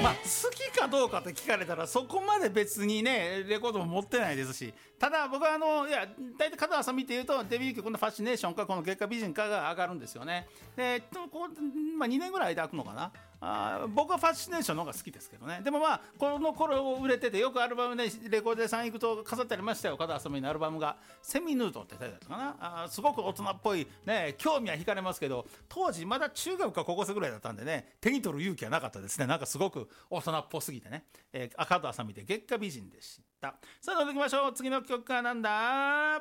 まあ好きかどうかって聞かれたらそこまで別にねレコードも持ってないですし、ただ僕はいや大体門田あさみっていうとデビュー曲のファシネーションかこの月下美人かが上がるんですよね。でこう、2年ぐらい間空くのかな。僕はファシネーションの方が好きですけどね。でもまあこの頃売れててよくアルバムでレコード屋さん行くと飾ってありましたよ、門田あさみのアルバムが。セミヌードってタイトルだったかな。すごく大人っぽいね、興味は惹かれますけど、当時まだ中学か高校生ぐらいだったんでね、手に取る勇気はなかったですね。なんかすごく大人っぽすぎてね。門田あさみで月下美人でした。さあ、どんどんいきましょう。次の曲はなんだ。